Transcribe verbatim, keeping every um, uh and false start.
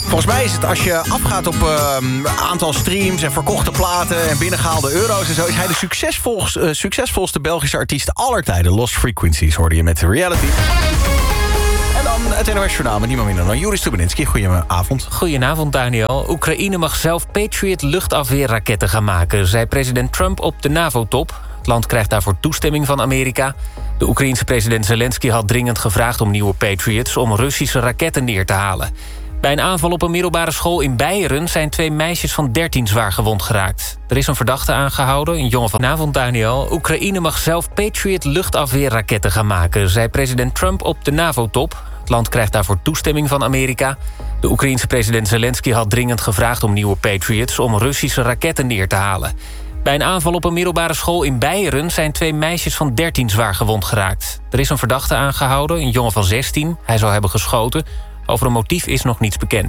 Volgens mij is het, als je afgaat op uh, aantal streams en verkochte platen en binnengehaalde euro's en zo, is hij de succesvolste, uh, succesvolste Belgische artiest aller tijden. Lost Frequencies hoorde je met The Reality. En dan het N O S Journaal met niemand minder dan Joris Stubenitski. Goedenavond. Goedenavond, Daniel. Oekraïne mag zelf Patriot luchtafweerraketten gaan maken, zei president Trump op de NAVO-top. Het land krijgt daarvoor toestemming van Amerika. De Oekraïense president Zelensky had dringend gevraagd om nieuwe Patriots om Russische raketten neer te halen. Bij een aanval op een middelbare school in Beieren zijn twee meisjes van dertien zwaar gewond geraakt. Er is een verdachte aangehouden, een jongen van... Vanavond, Daniel. Oekraïne mag zelf Patriot luchtafweerraketten gaan maken, zei president Trump op de NAVO-top. Het land krijgt daarvoor toestemming van Amerika. De Oekraïense president Zelensky had dringend gevraagd om nieuwe Patriots om Russische raketten neer te halen. Bij een aanval op een middelbare school in Beieren zijn twee meisjes van dertien zwaar gewond geraakt. Er is een verdachte aangehouden, een jongen van zestien. Hij zou hebben geschoten. Over een motief is nog niets bekend.